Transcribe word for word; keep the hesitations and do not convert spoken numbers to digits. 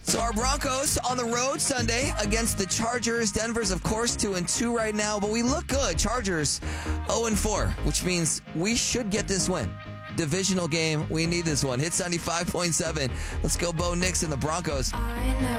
So our Broncos on the road Sunday against the Chargers. Denver's, of course, two and two right now, but we look good. Chargers oh and four, which means we should get this win. Divisional game, we need this one. Hit seventy-five point seven. Let's go, Bo Nix and the Broncos.